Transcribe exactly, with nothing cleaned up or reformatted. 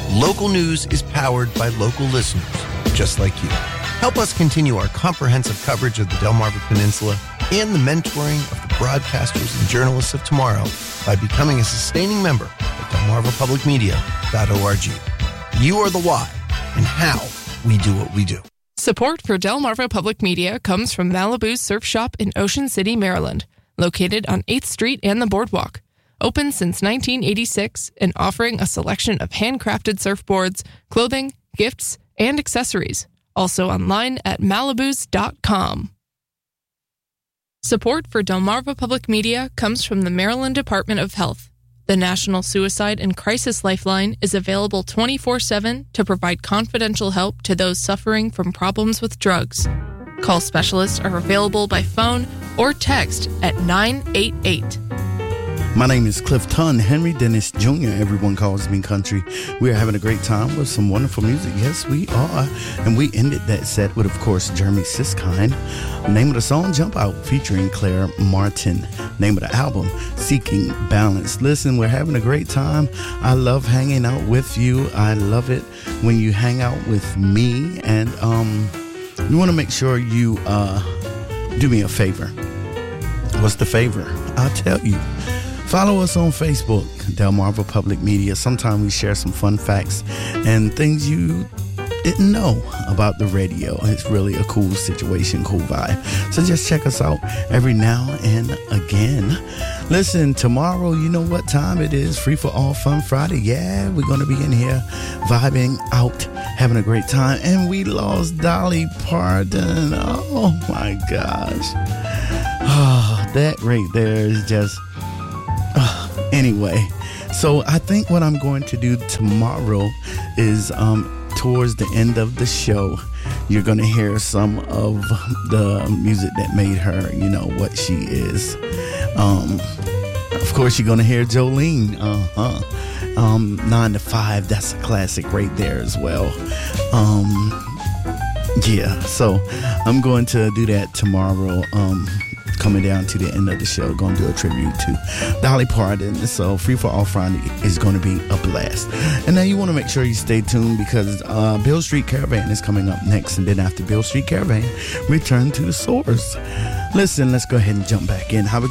Local news is powered by local listeners, just like you. Help us continue our comprehensive coverage of the Delmarva Peninsula and the mentoring of the broadcasters and journalists of tomorrow by becoming a sustaining member at delmarva public media dot org. You are the why and how we do what we do. Support for Delmarva Public Media comes from Malibu's Surf Shop in Ocean City, Maryland, located on eighth Street and the Boardwalk. Open since nineteen eighty-six and offering a selection of handcrafted surfboards, clothing, gifts, and accessories. Also online at malibus dot com. Support for Delmarva Public Media comes from the Maryland Department of Health. The National Suicide and Crisis Lifeline is available twenty-four seven to provide confidential help to those suffering from problems with drugs. Call specialists are available by phone or text at nine eight eight. My name is Clifton Henry Dennis Junior Everyone calls me Country. We are having a great time with some wonderful music. Yes, we are. And we ended that set with, of course, Jeremy Siskind. Name of the song, Jump Out, featuring Claire Martin. Name of the album, Seeking Balance. Listen, we're having a great time. I love hanging out with you. I love it when you hang out with me. And um, you want to make sure you uh, do me a favor. What's the favor? I'll tell you. Follow us on Facebook, Delmarva Public Media. Sometimes we share some fun facts and things you didn't know about the radio. It's really a cool situation, cool vibe. So just check us out every now and again. Listen, tomorrow, you know what time it is. Free for All Fun Friday. Yeah, we're going to be in here vibing out, having a great time. And we lost Dolly Parton. Oh, my gosh. Oh, that right there is just... Uh, anyway, so I think what I'm going to do tomorrow is um, towards the end of the show, you're going to hear some of the music that made her, you know, what she is. Um, of course, you're going to hear Jolene. Uh-huh. Um, nine to five, that's a classic right there as well. Um, yeah, so I'm going to do that tomorrow. Um, coming down to the end of the show, going to do a tribute to Dolly Parton. So Free for All Friday is going to be a blast. And now you want to make sure you stay tuned because uh, Beale Street Caravan is coming up next. And then after Beale Street Caravan, return to the source. Listen, let's go ahead and jump back in. How we